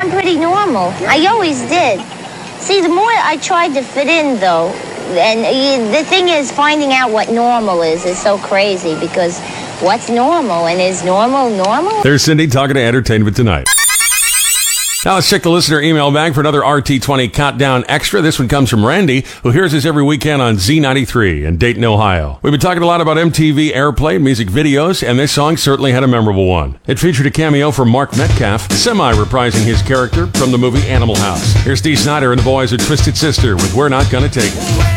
I'm pretty normal. I always did. See, the more I tried to fit in, though, and the thing is, finding out what normal is so crazy, because what's normal, and is normal normal? There's Cindy talking to Entertainment Tonight. Now let's check the listener email bag for another RT20 Countdown Extra. This one comes from Randy, who hears us every weekend on Z93 in Dayton, Ohio. We've been talking a lot about MTV Airplay, music videos, and this song certainly had a memorable one. It featured a cameo from Mark Metcalf, semi-reprising his character from the movie Animal House. Here's Dee Snider and the boys of Twisted Sister with We're Not Gonna Take It.